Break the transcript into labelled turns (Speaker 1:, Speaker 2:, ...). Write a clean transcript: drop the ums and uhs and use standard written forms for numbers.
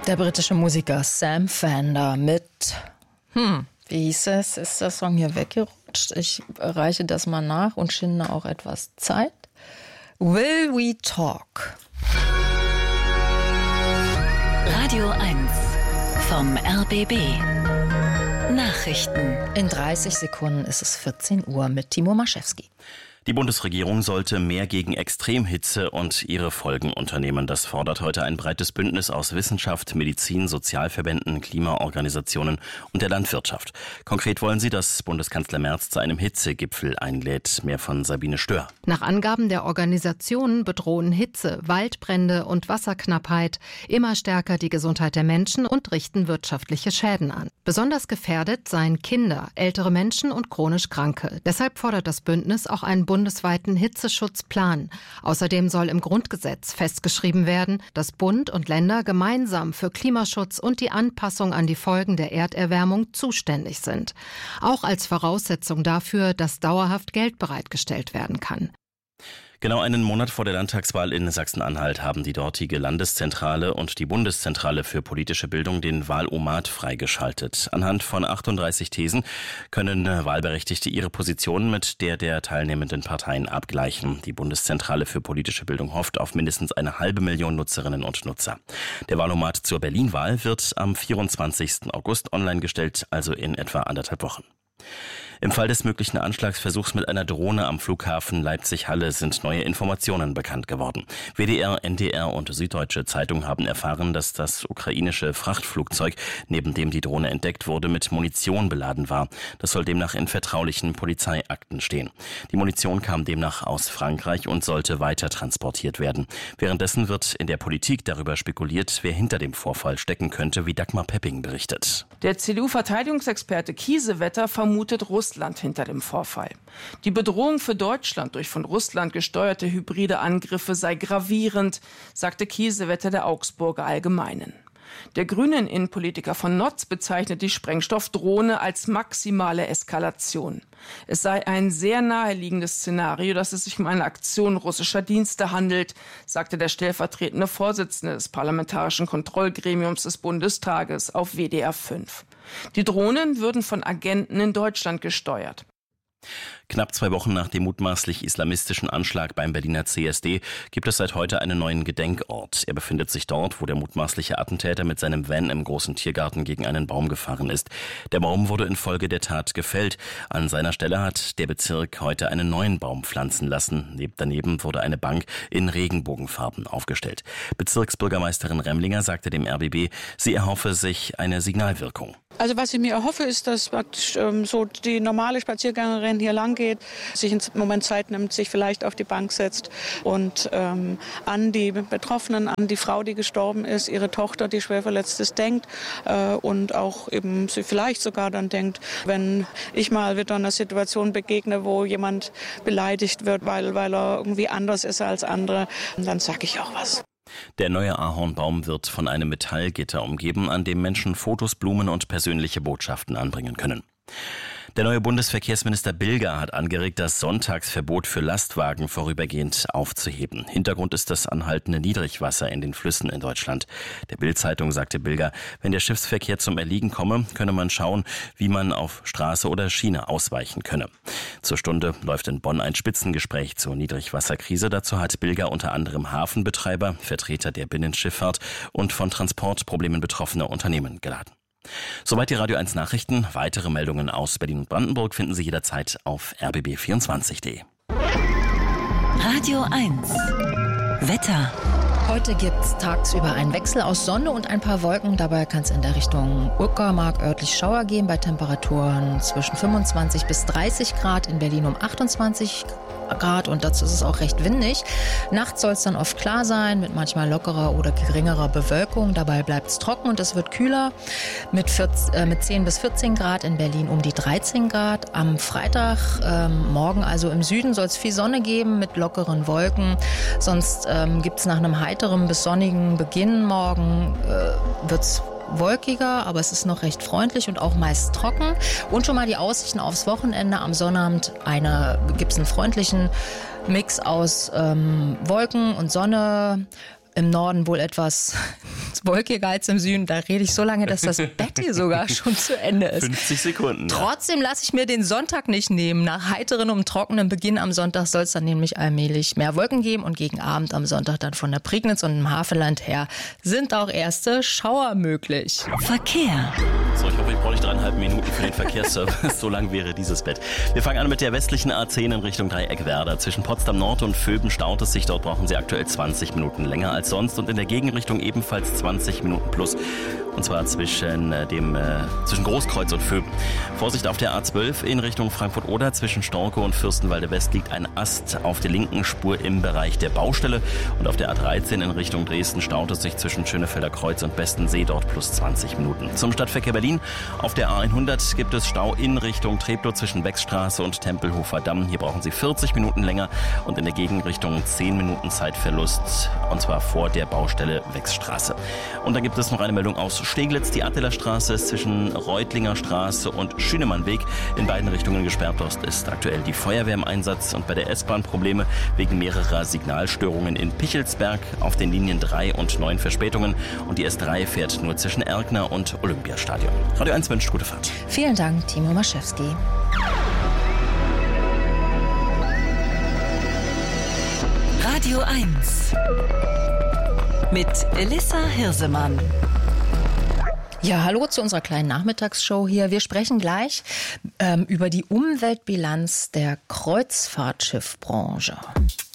Speaker 1: Der britische Musiker Sam Fender mit, wie hieß es? Ist der Song hier weggerutscht? Ich reiche das mal nach und schinde auch etwas Zeit. Will We Talk?
Speaker 2: Radio 1 vom RBB. Nachrichten.
Speaker 1: In 30 Sekunden ist es 14 Uhr mit Timo Maschewski.
Speaker 3: Die Bundesregierung sollte mehr gegen Extremhitze und ihre Folgen unternehmen. Das fordert heute ein breites Bündnis aus Wissenschaft, Medizin, Sozialverbänden, Klimaorganisationen und der Landwirtschaft. Konkret wollen sie, dass Bundeskanzler Merz zu einem Hitzegipfel einlädt. Mehr von Sabine Stör.
Speaker 4: Nach Angaben der Organisationen bedrohen Hitze, Waldbrände und Wasserknappheit immer stärker die Gesundheit der Menschen und richten wirtschaftliche Schäden an. Besonders gefährdet seien Kinder, ältere Menschen und chronisch Kranke. Deshalb fordert das Bündnis auch einen bundesweiten Hitzeschutzplan. Außerdem soll im Grundgesetz festgeschrieben werden, dass Bund und Länder gemeinsam für Klimaschutz und die Anpassung an die Folgen der Erderwärmung zuständig sind. Auch als Voraussetzung dafür, dass dauerhaft Geld bereitgestellt werden kann.
Speaker 3: Genau einen Monat vor der Landtagswahl in Sachsen-Anhalt haben die dortige Landeszentrale und die Bundeszentrale für politische Bildung den Wahlomat freigeschaltet. Anhand von 38 Thesen können Wahlberechtigte ihre Position mit der teilnehmenden Parteien abgleichen. Die Bundeszentrale für politische Bildung hofft auf mindestens 500.000 Nutzerinnen und Nutzer. Der Wahlomat zur Berlin-Wahl wird am 24. August online gestellt, also in etwa 1,5 Wochen. Im Fall des möglichen Anschlagsversuchs mit einer Drohne am Flughafen Leipzig-Halle sind neue Informationen bekannt geworden. WDR, NDR und Süddeutsche Zeitung haben erfahren, dass das ukrainische Frachtflugzeug, neben dem die Drohne entdeckt wurde, mit Munition beladen war. Das soll demnach in vertraulichen Polizeiakten stehen. Die Munition kam demnach aus Frankreich und sollte weiter transportiert werden. Währenddessen wird in der Politik darüber spekuliert, wer hinter dem Vorfall stecken könnte, wie Dagmar Pepping berichtet.
Speaker 5: Der CDU-Verteidigungsexperte Kiesewetter vermutet Russland hinter dem Vorfall. Die Bedrohung für Deutschland durch von Russland gesteuerte hybride Angriffe sei gravierend, sagte Kiesewetter der Augsburger Allgemeinen. Der grünen Innenpolitiker von Notz bezeichnet die Sprengstoffdrohne als maximale Eskalation. Es sei ein sehr naheliegendes Szenario, dass es sich um eine Aktion russischer Dienste handelt, sagte der stellvertretende Vorsitzende des Parlamentarischen Kontrollgremiums des Bundestages auf WDR 5. Die Drohnen würden von Agenten in Deutschland gesteuert.
Speaker 3: Knapp 2 Wochen nach dem mutmaßlich islamistischen Anschlag beim Berliner CSD gibt es seit heute einen neuen Gedenkort. Er befindet sich dort, wo der mutmaßliche Attentäter mit seinem Van im großen Tiergarten gegen einen Baum gefahren ist. Der Baum wurde infolge der Tat gefällt. An seiner Stelle hat der Bezirk heute einen neuen Baum pflanzen lassen. Daneben wurde eine Bank in Regenbogenfarben aufgestellt. Bezirksbürgermeisterin Remlinger sagte dem RBB, sie erhoffe sich eine Signalwirkung.
Speaker 6: Also was ich mir erhoffe, ist, dass praktisch so die normale Spaziergängerin hier lang geht, sich einen Moment Zeit nimmt, sich vielleicht auf die Bank setzt und an die Betroffenen, an die Frau, die gestorben ist, ihre Tochter, die schwer verletzt ist, denkt und auch eben sie vielleicht sogar dann denkt, wenn ich mal wieder einer Situation begegne, wo jemand beleidigt wird, weil er irgendwie anders ist als andere, dann sage ich auch was.
Speaker 3: Der neue Ahornbaum wird von einem Metallgitter umgeben, an dem Menschen Fotos, Blumen und persönliche Botschaften anbringen können. Der neue Bundesverkehrsminister Bilger hat angeregt, das Sonntagsverbot für Lastwagen vorübergehend aufzuheben. Hintergrund ist das anhaltende Niedrigwasser in den Flüssen in Deutschland. Der Bild-Zeitung sagte Bilger, wenn der Schiffsverkehr zum Erliegen komme, könne man schauen, wie man auf Straße oder Schiene ausweichen könne. Zur Stunde läuft in Bonn ein Spitzengespräch zur Niedrigwasserkrise. Dazu hat Bilger unter anderem Hafenbetreiber, Vertreter der Binnenschifffahrt und von Transportproblemen betroffene Unternehmen geladen. Soweit die Radio 1 Nachrichten. Weitere Meldungen aus Berlin und Brandenburg finden Sie jederzeit auf rbb24.de.
Speaker 2: Radio 1 Wetter.
Speaker 1: Heute gibt es tagsüber einen Wechsel aus Sonne und ein paar Wolken. Dabei kann es in der Richtung Uckermark örtlich Schauer geben bei Temperaturen zwischen 25 bis 30 Grad, in Berlin um 28 Grad und dazu ist es auch recht windig. Nachts soll es dann oft klar sein mit manchmal lockerer oder geringerer Bewölkung. Dabei bleibt es trocken und es wird kühler mit 10 bis 14 Grad, in Berlin um die 13 Grad. Am Freitag, morgen also im Süden, soll es viel Sonne geben mit lockeren Wolken. Sonst gibt es nach einem heiteren bis sonnigen Beginn morgen wird es wolkiger, aber es ist noch recht freundlich und auch meist trocken. Und schon mal die Aussichten aufs Wochenende. Am Sonnabend gibt es einen freundlichen Mix aus Wolken und Sonne. Im Norden wohl etwas wolkiger als im Süden. Da rede ich so lange, dass das Bett hier sogar schon zu Ende ist.
Speaker 3: 50 Sekunden. Ja.
Speaker 1: Trotzdem lasse ich mir den Sonntag nicht nehmen. Nach heiteren und trockenen Beginn am Sonntag soll es dann nämlich allmählich mehr Wolken geben und gegen Abend am Sonntag dann von der Prignitz und dem Havelland her sind auch erste Schauer möglich.
Speaker 2: Verkehr.
Speaker 3: So, ich hoffe, ich brauche nicht 3,5 Minuten für den Verkehrsservice. So lang wäre dieses Bett. Wir fangen an mit der westlichen A10 in Richtung Dreieckwerder. Zwischen Potsdam Nord und Vöben staut es sich. Dort brauchen Sie aktuell 20 Minuten länger als sonst und in der Gegenrichtung ebenfalls 20 Minuten plus. Und zwar zwischen Großkreuz und Vöben. Vorsicht auf der A12 in Richtung Frankfurt-Oder. Zwischen Storkow und Fürstenwalde West liegt ein Ast auf der linken Spur im Bereich der Baustelle. Und auf der A13 in Richtung Dresden staut es sich zwischen Schönefelder Kreuz und Bestensee, dort plus 20 Minuten. Zum Stadtverkehr Berlin. Auf der A100 gibt es Stau in Richtung Treptow zwischen Beckstraße und Tempelhofer Damm. Hier brauchen Sie 40 Minuten länger und in der Gegenrichtung 10 Minuten Zeitverlust. Und zwar vor der Baustelle Wechsstraße. Und dann gibt es noch eine Meldung aus Steglitz. Die Adlerstraße ist zwischen Reutlinger Straße und Schünemannweg in beiden Richtungen gesperrt. Dort ist aktuell die Feuerwehr im Einsatz und bei der S-Bahn Probleme wegen mehrerer Signalstörungen in Pichelsberg auf den Linien 3 und 9 Verspätungen und die S3 fährt nur zwischen Erkner und Olympiastadion. Radio 1 wünscht gute Fahrt.
Speaker 1: Vielen Dank, Timo Maschewski.
Speaker 2: Radio 1 mit Elissa Hirsemann.
Speaker 1: Ja, hallo zu unserer kleinen Nachmittagsshow hier. Wir sprechen gleich über die Umweltbilanz der Kreuzfahrtschiffbranche.